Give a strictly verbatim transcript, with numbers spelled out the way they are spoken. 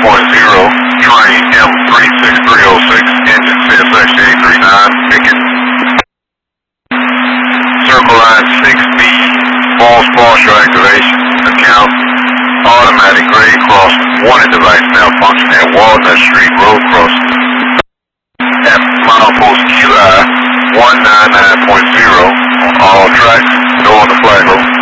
point zero, train M three six three oh six, engine C S X eight three nine, ticket. Circle line six B, false partial activation, account, automatic grade crossing, warning device malfunction at Walnut Street Road crossing. At milepost Q I one nine nine point zero on all tracks, no on the flag.